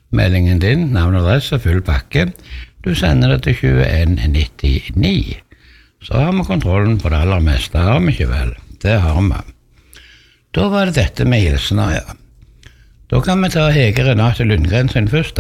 meldingen din, navn og adresse, full pakke. Du sender det til 2199. Så har vi kontrollen på det aller meste, har vi ikke vel? Det har vi. Da var det dette med hilsener, ja. Da kan vi ta Hege Renate Lundgren sin første.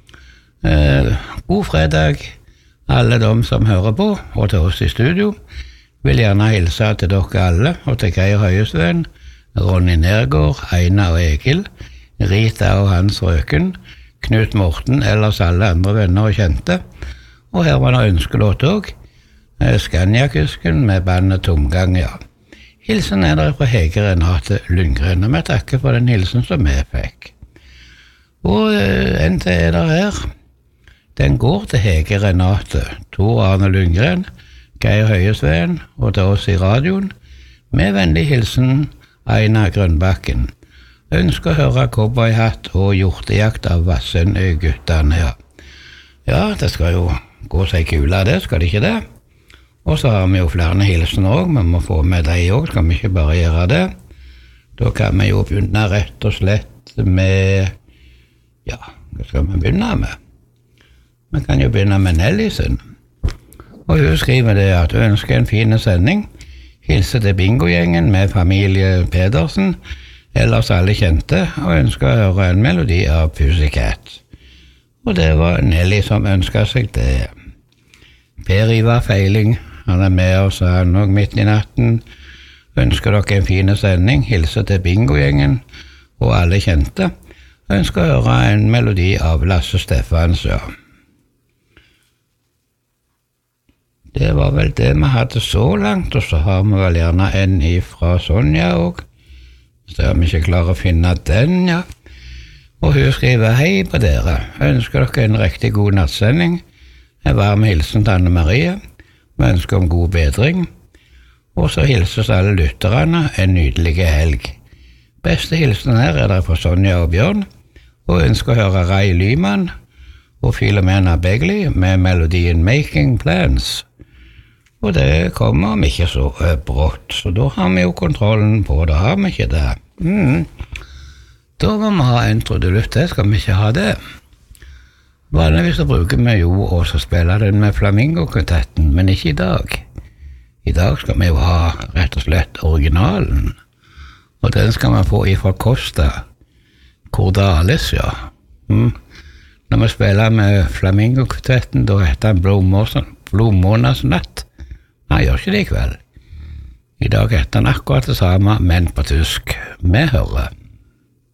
God fredag, alle de som hører på, og til oss i studio. Vil gjerne hilse til dere alle, og til Geir Høyesveen, Ronny Nergård, Einar og Egil, Rita og Hans Røken, Knut Morten, ellers alle andre venner og kjente. Og her var det ønskelåt også, Skanjakusken med bandet Tomgang, ja. Hilsen der fra Hege Renate Lundgren, og vi takker for den hilsen som vi fikk. Og en til der her, den går til Hege Renate, Tor Arne Lundgren, Geir Høyesveen og til oss i radioen, med vennlig hilsen Einar Grønbakken. Ønsker å høre cowboyhatt og hjortejakt av Vassendøy-guttene, ja. Ja, det skal jo gå seg kula det, skal det ikke det? Og så har vi jo flere hilsener også, men vi må få med deg også, skal vi ikke bare gjøre det. Da kan vi jo begynne rett og slett med, ja, hva skal vi begynne med? Vi kan jo begynne med Nellisen. Og hun skriver det at hun ønsker en fin sending, hilser til bingogjengen med familie Pedersen, ellers alle kjente, og ønsker å høre en melodi av Pussycat. Og det var Nelly som ønsket seg det. Per Ivar Feiling, han er med oss han og midt i natten. Ønsker dere en fin sending, hilser til bingogjengen og alle kjente. Ønsker å høre en melodi av Lasse Steffans, ja. Det var vel det vi hadde så langt, og så har vi vel gjerne en ifra Sonja også. Så har vi ikke klart å finne den, ja. Og hun skriver, hei på dere, ønsker dere en riktig god nattsending. En varm hilsen til Anne Marie, vi ønsker om god bedring, og så hilses alle lytterne en nydelig helg. Beste hilsen her er der fra Sonja og Bjørn, og ønsker å høre Ray Lyman og Philomena Begley med melodien Making Plans. Og det kommer om ikke så brått, så da har vi jo kontrollen på det, har vi ikke det? Da må vi ha en trudelutt, det skal vi ikke ha det. Vanligvis så bruker vi jo også å spille den med Flamingo-kvintetten, men ikke i dag. I dag skal vi jo ha rett og slett originalen, og den skal vi få ifra Costa Cordalis, ja. Når vi spiller med Flamingo-kvintetten, da heter den Blommånens natt. Nei, gjør ikke det i kveld. I dag heter den akkurat det samme, men på tysk. Vi hører.